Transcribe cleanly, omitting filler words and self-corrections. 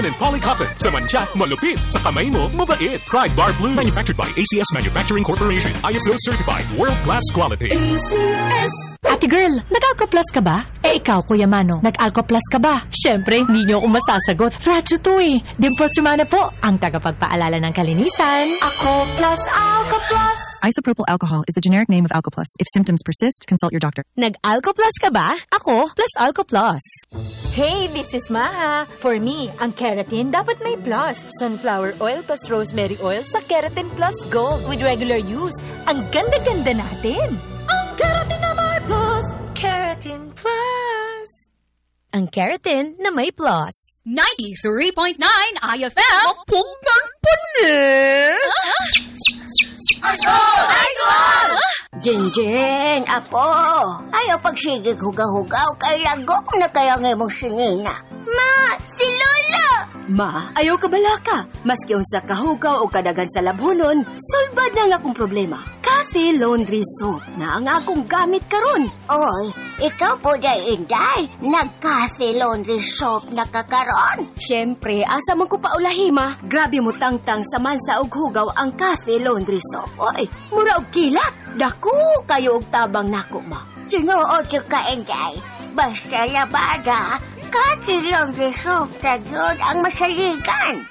and polycotton. Sa mancha, malupit. Sa kamay mo, mabait. Try Bar Blue. Manufactured by ACS Manufacturing Corporation. ISO certified. World-class quality. ACS. Ate girl, nag-Alcoplas ka ba? Ikaw, Kuya Mano, nag-Alcoplas ka ba? Siyempre, hindi niyo ako masasagot. Radyo to eh. Dimples Romana po, ang tagapagpaalala ng kalinisan. Alcoplas, Alcoplas. Isopropyl alcohol is the generic name of Alcoplas. If symptoms persist, consult your doctor. Nag-Alcoplas ka ba? Ako, plus Alcoplas. Hey, this is Maha. For me, ang keratin dapat may plus. Sunflower oil plus rosemary oil sa Keratin Plus Gold with regular use. Ang ganda-ganda natin. Ang keratin na may plus. Keratin Plus. Ang keratin na may plus. 93.9 IFM. Punggan pa Idol! Jinjin, apo. Ayaw pagsigig hugaw-hugaw kay lagok na kaya nga mong singina. Ma, si Lola! Ma, ayaw ka balaka. Maski unsa kahugaw o kadagan sa labhonon, sulbad na nga akong problema. Cafe Laundry Soap na ang akong gamit karon. Oy, ikaw po day inday. Nag-Cafe Laundry Soap na kakaron. Siyempre, asa man ko paulahima, grabe mo tangtang sa mansa og hugaw ang Cafe Laundry Soap. Oy, mura og kilat. Dako kayo og tabang nako, ma. Sinuod yung ka-inday. Basta labada, Cafe Laundry Soap na yun ang masaligan.